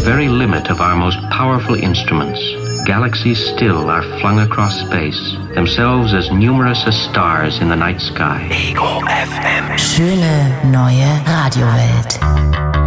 very limit of our most powerful instruments, galaxies still are flung across space, themselves as numerous as stars in the night sky. Ego FM. Schöne neue Radiowelt.